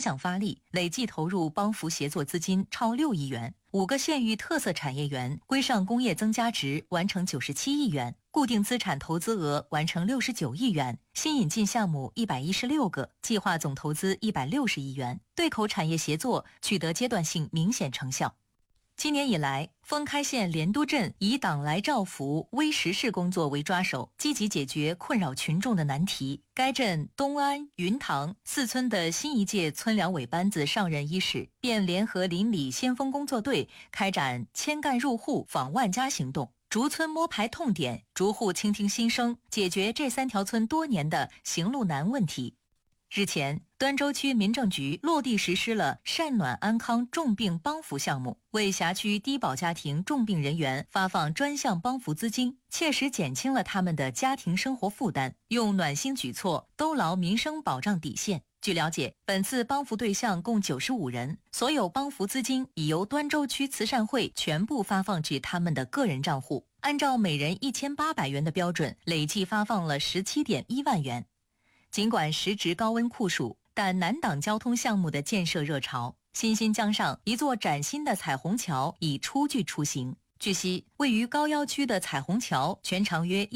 向发力，累计投入帮扶协作资金超6亿元，5个县域特色产业园规上工业增加值完成97亿元，固定资产投资额完成69亿元，新引进项目116个，计划总投资160亿元，对口产业协作取得阶段性明显成效。今年以来，丰开县莲都镇以党来照拂微实事工作为抓手，积极解决困扰群众的难题。该镇东安、云塘4村的新一届村两委班子上任伊始，便联合邻里先锋工作队开展千干入户访万家行动，逐村摸排痛点，逐户倾听心声，解决这3条村多年的行路难问题。日前，端州区民政局落地实施了善暖安康重病帮扶项目，为辖区低保家庭重病人员发放专项帮扶资金，切实减轻了他们的家庭生活负担，用暖心举措兜牢民生保障底线。据了解，本次帮扶对象共95人，所有帮扶资金已由端州区慈善会全部发放至他们的个人账户，按照每人1800元的标准，累计发放了17.1万元。尽管时值高温酷暑，但难挡交通项目的建设热潮。新兴江上一座崭新的彩虹桥已初具雏形。据悉，位于高要区的彩虹桥全长约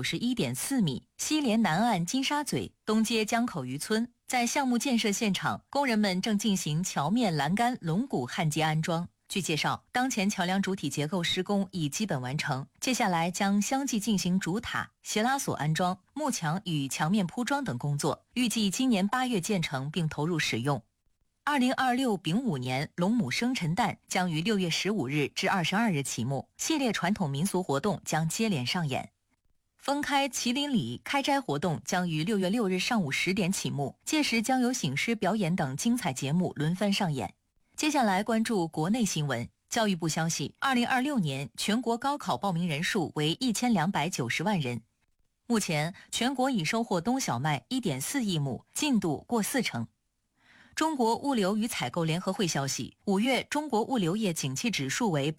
191.4米，西连南岸金沙嘴，东接江口渔村。在项目建设现场，工人们正进行桥面栏杆龙骨焊接安装。据介绍，当前桥梁主体结构施工已基本完成，接下来将相继进行主塔、斜拉索安装、幕墙与墙面铺装等工作，预计今年8月建成并投入使用。2026丙午年龙母生辰诞将于6月15日至22日启幕，系列传统民俗活动将接连上演。丰开麒麟里开斋活动将于6月6日上午10点启幕，届时将有醒狮表演等精彩节目轮番上演。接下来关注国内新闻。教育部消息，2026年全国高考报名人数为1290万人。目前，全国已收获冬小麦1.4亿亩，进度过40%。中国物流与采购联合会消息，5月中国物流业景气指数为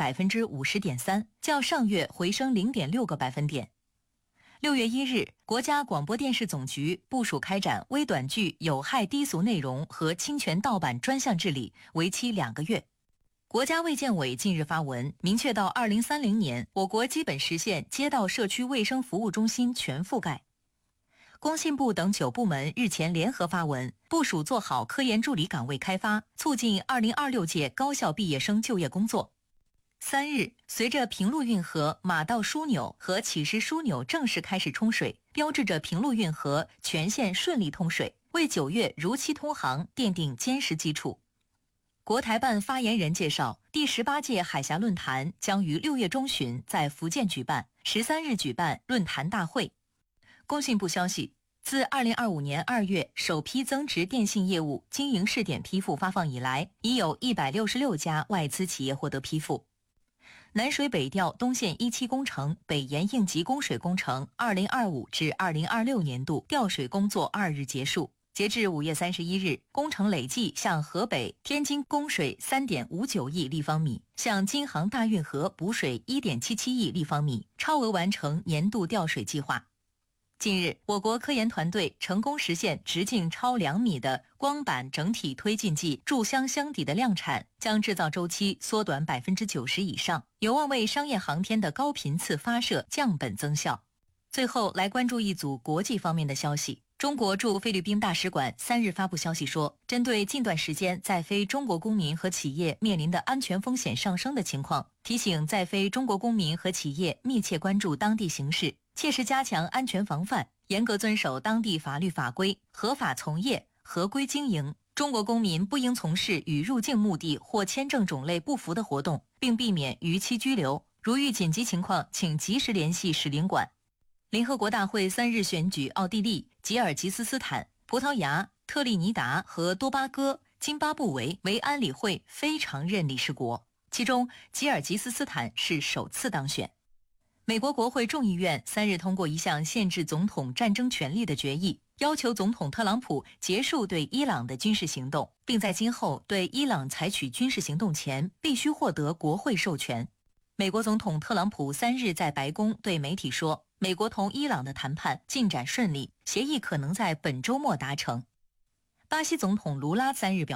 50.3%，较上月回升0.6个百分点。6月1日，国家广播电视总局部署开展微短剧有害低俗内容和侵权盗版专项治理，为期2个月。国家卫健委近日发文，明确到2030年，我国基本实现街道社区卫生服务中心全覆盖。工信部等9部门日前联合发文，部署做好科研助理岗位开发，促进2026届高校毕业生就业工作。3日，随着平陆运河马道枢纽和启石枢纽正式开始冲水，标志着平陆运河全线顺利通水，为9月如期通航奠定坚实基础。国台办发言人介绍，第18届海峡论坛将于6月中旬在福建举办，13日举办论坛大会。工信部消息，自2025年2月首批增值电信业务经营试点批复发放以来，已有166家外资企业获得批复。南水北调东线17工程北延应急供水工程2025至2026年度调水工作2日结束，截至5月31日，工程累计向河北、天津供水3.59亿立方米，向京杭大运河补水1.77亿立方米，超额完成年度调水计划。近日，我国科研团队成功实现直径超2米的光板整体推进剂注箱箱底的量产，将制造周期缩短90%以上，有望为商业航天的高频次发射降本增效。最后来关注一组国际方面的消息。中国驻菲律宾大使馆3日发布消息说，针对近段时间在菲中国公民和企业面临的安全风险上升的情况，提醒在菲中国公民和企业密切关注当地形势，切实加强安全防范，严格遵守当地法律法规，合法从业，合规经营。中国公民不应从事与入境目的或签证种类不符的活动，并避免逾期居留。如遇紧急情况，请及时联系使领馆。联合国大会3日选举奥地利、吉尔吉斯斯坦、葡萄牙、特立尼达和多巴哥、津巴布韦为安理会非常任理事国，其中吉尔吉斯斯坦是首次当选。美国国会众议院3日通过一项限制总统战争权力的决议，要求总统特朗普结束对伊朗的军事行动，并在今后对伊朗采取军事行动前必须获得国会授权。美国总统特朗普3日在白宫对媒体说，美国同伊朗的谈判进展顺利，协议可能在本周末达成。巴西总统卢拉3日表